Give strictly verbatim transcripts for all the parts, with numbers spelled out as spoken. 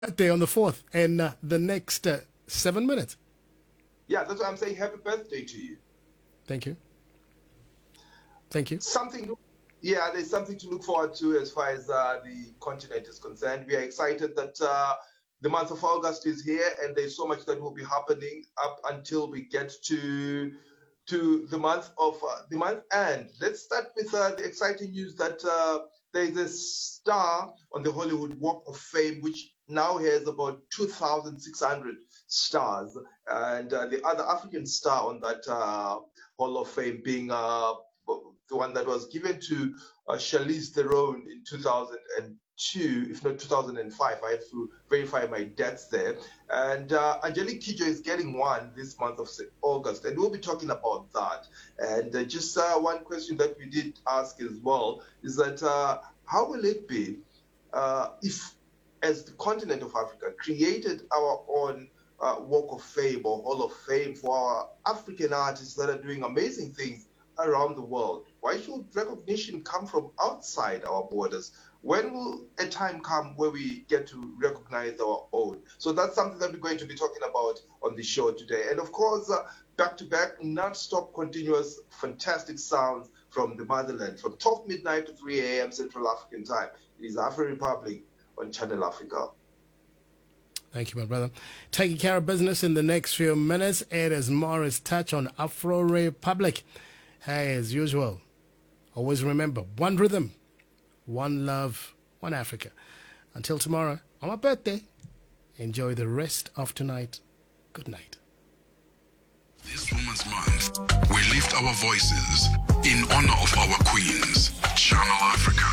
birthday on the fourth in uh, the next uh, seven minutes. Yeah, that's why I'm saying happy birthday to you. Thank you. Thank you. Something, to, yeah, there's something to look forward to as far as uh, the continent is concerned. We are excited that uh, the month of August is here, and there's so much that will be happening up until we get to to the month of uh, the month end. Let's start with uh, the exciting news that uh, there is a star on the Hollywood Walk of Fame, which now has about two thousand six hundred stars, and uh, the other African star on that uh, Hall of Fame being uh, the one that was given to uh, Charlize Theron in two thousand two, if not two thousand five. I have to verify my dates there. And uh, Angelique Kidjo is getting one this month of August, and we'll be talking about that. And uh, just uh, one question that we did ask as well is that uh, how will it be uh, if, as the continent of Africa, created our own uh, Walk of Fame or Hall of Fame for our African artists that are doing amazing things around the world? Why should recognition come from outside our borders? When will a time come where we get to recognize our own? So that's something that we're going to be talking about on the show today. And of course, uh, back to back, non-stop, continuous, fantastic sounds from the motherland, from twelve midnight to three a.m. Central African time. It is Afro Republic on Channel Africa. Thank you, my brother. Taking care of business in the next few minutes. It is Morris Touch on Afro Republic. Hey, as usual, always remember, one rhythm, one love, one Africa. Until tomorrow, on my birthday, enjoy the rest of tonight. Good night. This Women's Month, we lift our voices in honor of our queens. Channel Africa.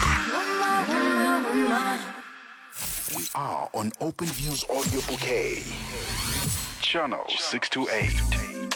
We are on Open Views Audio Bouquet. Channel six two eight.